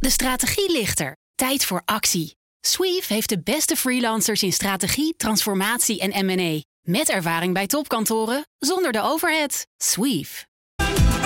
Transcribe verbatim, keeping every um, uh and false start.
De strategie ligt er. Tijd voor actie. Sweeve heeft de beste freelancers in strategie, transformatie en M en A. Met ervaring bij topkantoren, zonder de overhead. Sweeve.